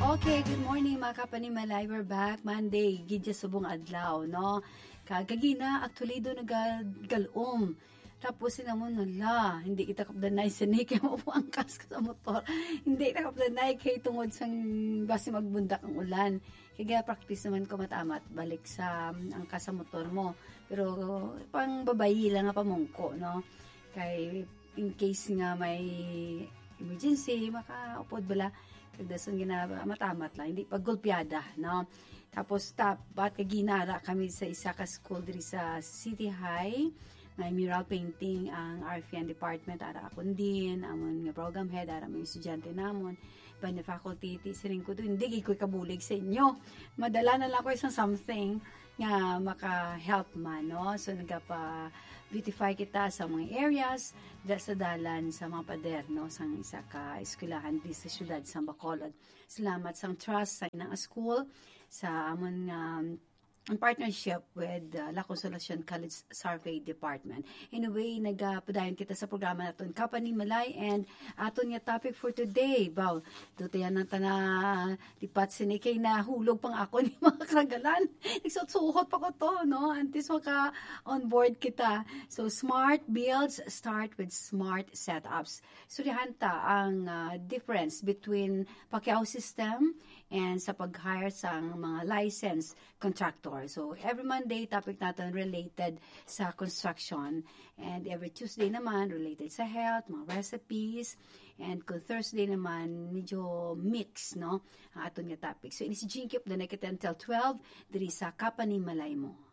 Okay, good morning mga kapanimalay. We're back Monday, gidya subong adlaw, no? Kagagina, actually do nagagalom. Tapos sinamon nala, hindi kita kapdanay sinay kaya mo po angkas ka sa motor. Hindi kita kapdanay kay tungod sang basi magbundak ang ulan. Kaya practice naman ko matamat balik sa angkas sa motor mo. Pero pang babayi lang nga pamungko, no? Kay in case nga may emergency, makaupod bala kagdason ginaba matamat lang hindi paggulpiada, no? Tapos bat kaginara kami sa isa ka school diri sa City High, may mural painting ang RFN department ara akon din amon nga program head ara mga estudyante namon by the faculty siring ko hindi ko kabulig sa inyo, madala na lang ko isang something nga maka-help man, no? So nagapa beautify kita sa mga areas sa dalan sa mga pader, no? Sang isa ka eskwelahan di sa syudad sa Bacolod. Salamat sang trust sa inang school sa amon in partnership with La Consolacion College Survey Department. Anyway, nagpadayon kita sa programa naton Kapanimalay and aton nga topic for today. Baw, dito yan ang lipat sinikay na hulog pang ako ni mga kagalan. Nagsusuhot pa ko to, no? Antes maka on board kita. So, smart builds start with smart setups. Surihan ta ang difference between Pacquiao system and sa pag-hire sa mga licensed contractor. So, every Monday, topic natin related sa construction. And every Tuesday naman, related sa health, mga recipes. And kung Thursday naman, medyo mix, no? Ang aton nga topic. So, ini si Jinkip, na nakita until 12, diri sa Kapanimalay mo.